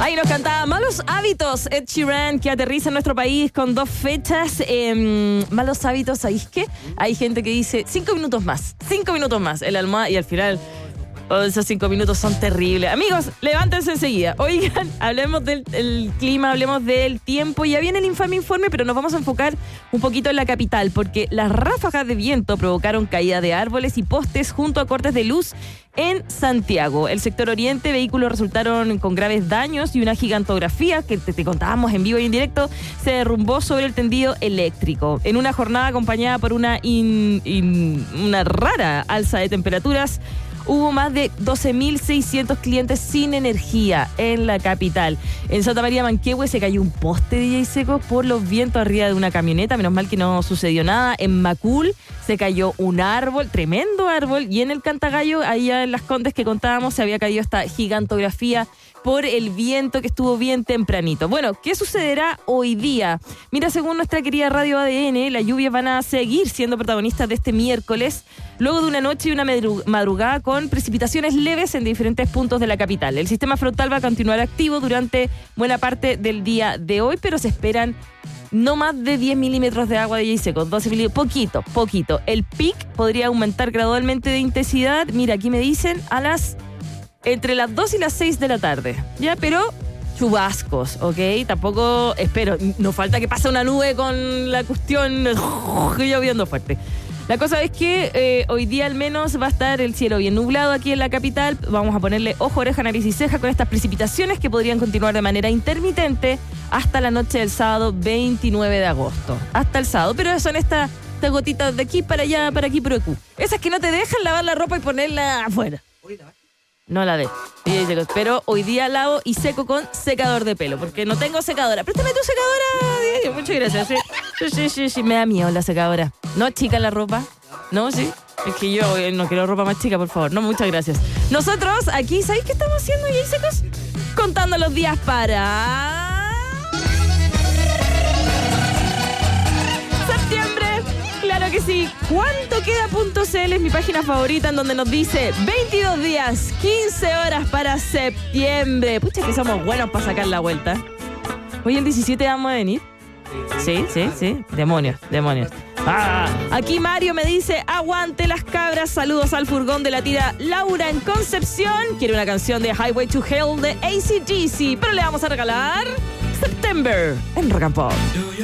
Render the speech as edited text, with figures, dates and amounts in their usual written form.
Ahí nos cantaba Malos Hábitos, Ed Sheeran, que aterriza en nuestro país con 2 fechas. Malos Hábitos, ¿sabéis qué? Hay gente que dice 5 minutos más el almohada, y al final esos 5 minutos son terribles. Amigos, levántense enseguida. Oigan, hablemos del clima, hablemos del tiempo. Ya viene el infame informe, pero nos vamos a enfocar un poquito en la capital, porque las ráfagas de viento provocaron caída de árboles y postes junto a cortes de luz en Santiago. El sector oriente, vehículos resultaron con graves daños y una gigantografía que te contábamos en vivo y en directo se derrumbó sobre el tendido eléctrico. En una jornada acompañada por una rara alza de temperaturas, hubo más de 12.600 clientes sin energía en la capital. En Santa María Manquehue se cayó un poste de DJ Seco por los vientos arriba de una camioneta. Menos mal que no sucedió nada. En Macul se cayó un árbol, tremendo árbol. Y en el Cantagallo, allá en Las Condes que contábamos, se había caído esta gigantografía por el viento que estuvo bien tempranito. Bueno, ¿qué sucederá hoy día? Mira, según nuestra querida Radio ADN, las lluvias van a seguir siendo protagonistas de este miércoles, luego de una noche y una madrugada con precipitaciones leves en diferentes puntos de la capital. El sistema frontal va a continuar activo durante buena parte del día de hoy, pero se esperan no más de 10 milímetros de agua de DJ Seco, 12 milímetros, poquito. El pic podría aumentar gradualmente de intensidad. Mira, aquí me dicen entre las 2 y las 6 de la tarde, ¿ya? Pero chubascos, ¿ok? Tampoco espero, no falta que pase una nube con la cuestión lloviendo fuerte. La cosa es que hoy día al menos va a estar el cielo bien nublado aquí en la capital. Vamos a ponerle ojo, oreja, nariz y ceja con estas precipitaciones que podrían continuar de manera intermitente hasta la noche del sábado 29 de agosto. Hasta el sábado, pero son estas gotitas de aquí para allá, para aquí, por aquí. Esas que no te dejan lavar la ropa y ponerla afuera. No la de. Pero hoy día lavo y seco con secador de pelo, porque no tengo secadora. Préstame tu secadora, Diego. Muchas gracias. Sí, me da miedo la secadora. ¿No chica la ropa? No, sí. Es que yo no quiero ropa más chica, por favor. No, muchas gracias. Nosotros aquí, ¿sabéis qué estamos haciendo, DJ Secos? Contando los días para septiembre. Claro que sí. ¿Cuánto queda.cl es mi página favorita en donde nos dice 22 días, 15 horas para septiembre. Pucha que somos buenos para sacar la vuelta. Hoy el 17 vamos a venir. Sí. Demonios. Aquí Mario me dice, aguante las cabras. Saludos al furgón de la tía Laura en Concepción. Quiere una canción de Highway to Hell de AC/DC, pero le vamos a regalar September en Rock and Pop.